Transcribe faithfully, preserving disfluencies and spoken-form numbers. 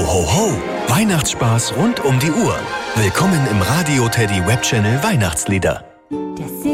ho, ho! Weihnachtsspaß rund um die Uhr. Willkommen im Radio Teddy Webchannel Weihnachtslieder. Der